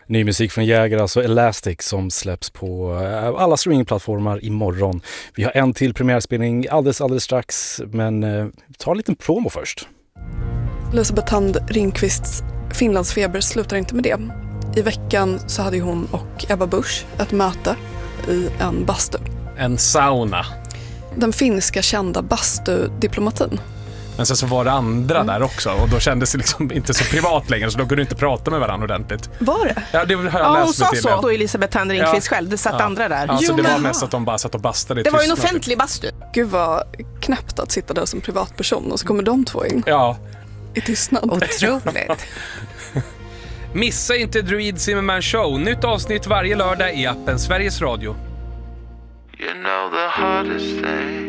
Ny musik från Jäger, alltså Elastic, som släpps på alla streamingplattformar imorgon. Vi har en till premiärspelning alldeles strax, men ta en liten promo först. Elisabeth Thand Ringqvists Finlandsfeber slutar inte med det. I veckan så hade hon och Ebba Busch ett möte i en bastu. En sauna. Den finska kända bastudiplomatin. Men sen så var det andra där också, och då kändes det liksom inte så privat längre, så då kunde du inte prata med varandra ordentligt. Var det? Ja, det har jag läst hon sa till. så, då Elisabeth Thand Ringqvist själv, det satt andra där. Alltså det var mest att de bara satt och bastade i det var ju en tystnad, offentlig bastu. Gud vad knäppt att sitta där som privatperson och så kommer de två in Ja. i tystnad. Otroligt. Missa inte Druid Zimmerman Show. Nytt avsnitt varje lördag i appen Sveriges Radio. You know the hardest thing